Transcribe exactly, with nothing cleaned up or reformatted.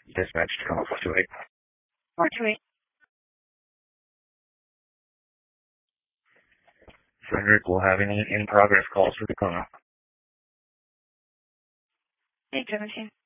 Dispatch Tacoma four two eight. four two eight. Frederick will have any in-progress calls for Tacoma. eight seventeen.